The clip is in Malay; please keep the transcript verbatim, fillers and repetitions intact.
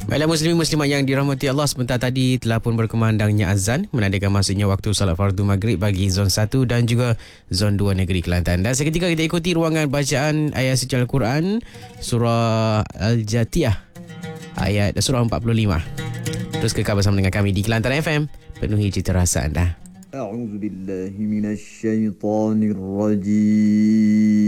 Baiklah muslimin muslimat yang dirahmati Allah, sebentar tadi telah pun berkumandangnya azan menandakan masanya waktu salat fardu maghrib bagi zon satu dan juga zon dua negeri Kelantan. Dan seketika kita ikuti ruangan bacaan ayat suci Al-Quran surah Al-Jatiyah ayat surah empat puluh lima. Terus kekal bersama dengan kami di Kelantan F M, penuhi cita rasa anda. A'udzubillahi minasyaitonirrajim.